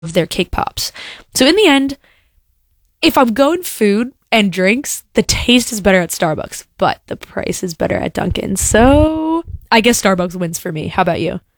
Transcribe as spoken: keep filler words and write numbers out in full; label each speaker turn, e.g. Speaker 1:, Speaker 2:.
Speaker 1: of their cake pops. So in the end, if I'm going food and drinks, the taste is better at Starbucks, but the price is better at Dunkin'. So I guess Starbucks wins for me. How about you?